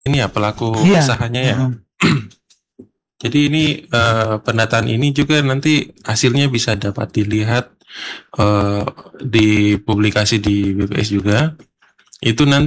ini ya pelaku Iya, usahanya ya. heeh. Jadi ini pendataan ini juga nanti hasilnya bisa dapat dilihat di publikasi di BPS juga. Itu nanti